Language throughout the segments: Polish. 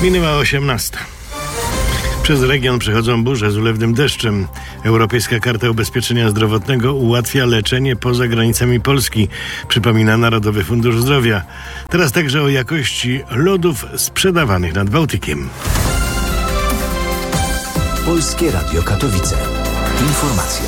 Minęła 18. Przez region przechodzą burze z ulewnym deszczem. Europejska Karta Ubezpieczenia Zdrowotnego ułatwia leczenie poza granicami Polski, przypomina Narodowy Fundusz Zdrowia. Teraz także o jakości lodów sprzedawanych nad Bałtykiem. Polskie Radio Katowice. Informacje.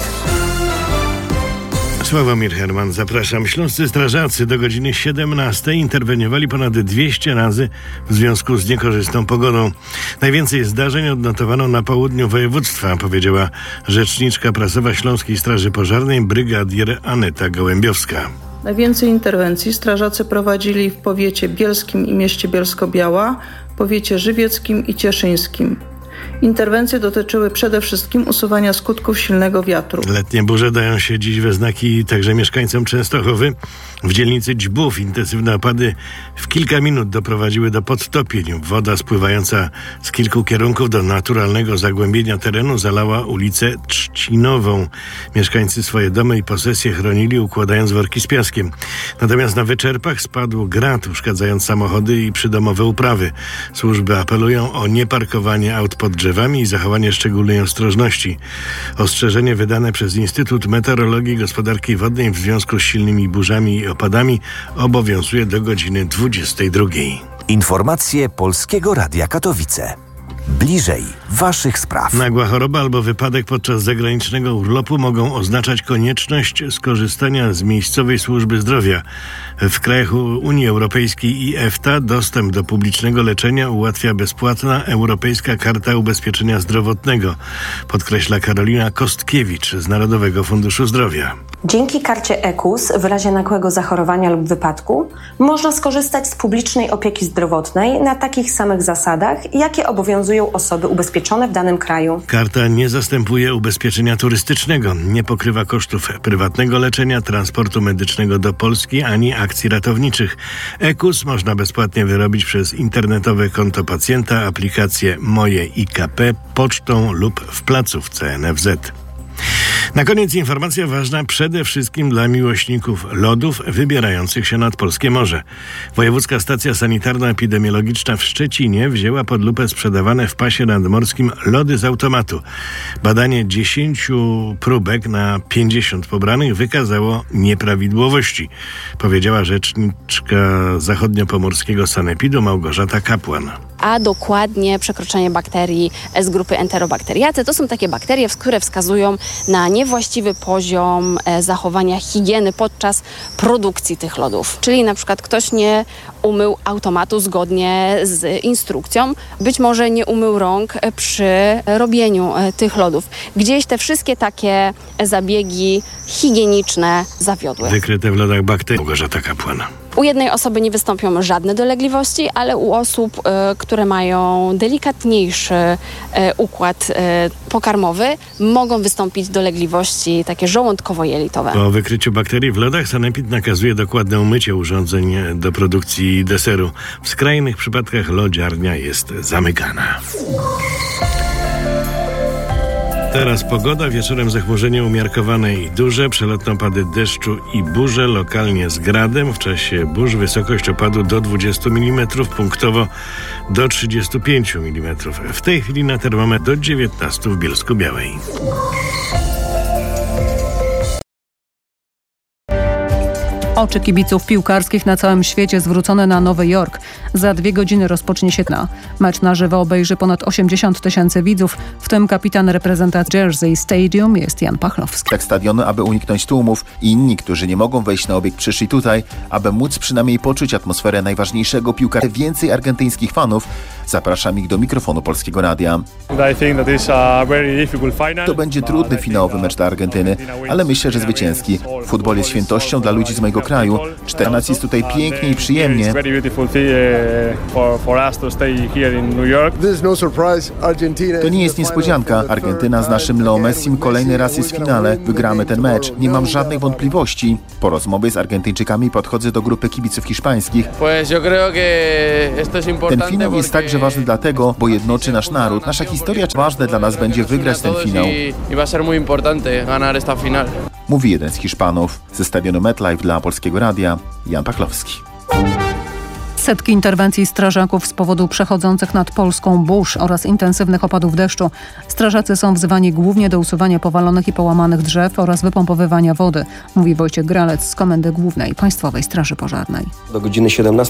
Sławomir Herman, zapraszam. Śląscy strażacy do godziny 17 interweniowali ponad 200 razy w związku z niekorzystną pogodą. Najwięcej zdarzeń odnotowano na południu województwa, powiedziała rzeczniczka prasowa Śląskiej Straży Pożarnej brygadier Aneta Gołębiowska. Najwięcej interwencji strażacy prowadzili w powiecie bielskim i mieście Bielsko-Biała, powiecie żywieckim i cieszyńskim. Interwencje dotyczyły przede wszystkim usuwania skutków silnego wiatru. Letnie burze dają się dziś we znaki także mieszkańcom Częstochowy. W dzielnicy Dźbów intensywne opady w kilka minut doprowadziły do podtopień. Woda spływająca z kilku kierunków do naturalnego zagłębienia terenu zalała ulicę Trzcinową. Mieszkańcy swoje domy i posesje chronili, układając worki z piaskiem. Natomiast na wyczerpach spadł grat, uszkadzając samochody i przydomowe uprawy. Służby apelują o nieparkowanie aut pod drzewami i zachowanie szczególnej ostrożności. Ostrzeżenie wydane przez Instytut Meteorologii i Gospodarki Wodnej w związku z silnymi burzami i opadami obowiązuje do godziny 22. Informacje Polskiego Radia Katowice. Bliżej waszych spraw. Nagła choroba albo wypadek podczas zagranicznego urlopu mogą oznaczać konieczność skorzystania z miejscowej służby zdrowia. W krajach Unii Europejskiej i EFTA dostęp do publicznego leczenia ułatwia bezpłatna Europejska Karta Ubezpieczenia Zdrowotnego, podkreśla Karolina Kostkiewicz z Narodowego Funduszu Zdrowia. Dzięki karcie EKUS w razie nagłego zachorowania lub wypadku można skorzystać z publicznej opieki zdrowotnej na takich samych zasadach, jakie obowiązują osoby ubezpieczone w danym kraju. Karta nie zastępuje ubezpieczenia turystycznego, nie pokrywa kosztów prywatnego leczenia, transportu medycznego do Polski ani akcji ratowniczych. EKUS można bezpłatnie wyrobić przez internetowe konto pacjenta, aplikację Moje IKP, pocztą lub w placówce NFZ. Na koniec informacja ważna przede wszystkim dla miłośników lodów wybierających się nad polskie morze. Wojewódzka Stacja Sanitarno-Epidemiologiczna w Szczecinie wzięła pod lupę sprzedawane w pasie nadmorskim lody z automatu. Badanie 10 próbek na 50 pobranych wykazało nieprawidłowości, powiedziała rzeczniczka zachodniopomorskiego Sanepidu Małgorzata Kapłan. A dokładnie przekroczenie bakterii z grupy Enterobacteriaceae. To są takie bakterie, które wskazują na niewłaściwy poziom zachowania higieny podczas produkcji tych lodów. Czyli na przykład ktoś nie umył automatu zgodnie z instrukcją, być może nie umył rąk przy robieniu tych lodów. Gdzieś te wszystkie takie zabiegi higieniczne zawiodły. Wykryte w lodach bakterie. Małgorzata Kapłan. U jednej osoby nie wystąpią żadne dolegliwości, ale u osób, które mają delikatniejszy układ pokarmowy, mogą wystąpić dolegliwości takie żołądkowo-jelitowe. Po wykryciu bakterii w lodach Sanepid nakazuje dokładne umycie urządzeń do produkcji deseru. W skrajnych przypadkach lodziarnia jest zamykana. Teraz pogoda, wieczorem zachmurzenie umiarkowane i duże, przelotne opady deszczu i burze, lokalnie z gradem. W czasie burz wysokość opadu do 20 mm, punktowo do 35 mm. W tej chwili na termometr do 19 w Bielsku-Białej. Oczy kibiców piłkarskich na całym świecie zwrócone na Nowy Jork. Za 2 godziny rozpocznie się mecz na żywo obejrzy ponad 80 000 widzów, w tym kapitan reprezentacji Jersey Stadium jest Jan Pachlowski. Tak stadionu, aby uniknąć tłumów, i inni, którzy nie mogą wejść na obiekt, przyszli tutaj, aby móc przynajmniej poczuć atmosferę najważniejszego piłkarza. Więcej argentyńskich fanów, zapraszam ich do mikrofonu Polskiego Radia. To będzie trudny finałowy mecz dla Argentyny, ale myślę, że zwycięski. Futbol jest świętością dla ludzi z mojego kraju. 14 jest tutaj pięknie i przyjemnie. To nie jest niespodzianka. Argentyna z naszym Leo Messim kolejny raz jest w finale. Wygramy ten mecz. Nie mam żadnych wątpliwości. Po rozmowie z Argentyńczykami podchodzę do grupy kibiców hiszpańskich. Ten finał jest także ważny dlatego, bo jednoczy nasz naród. Nasza historia ważne dla nas będzie wygrać ten finał. Mówi jeden z Hiszpanów. Ze stadionu MetLife dla Polskiego Radia, Jan Pachlowski. Setki interwencji strażaków z powodu przechodzących nad Polską burz oraz intensywnych opadów deszczu. Strażacy są wzywani głównie do usuwania powalonych i połamanych drzew oraz wypompowywania wody, mówi Wojciech Gralec z Komendy Głównej Państwowej Straży Pożarnej. Do godziny 17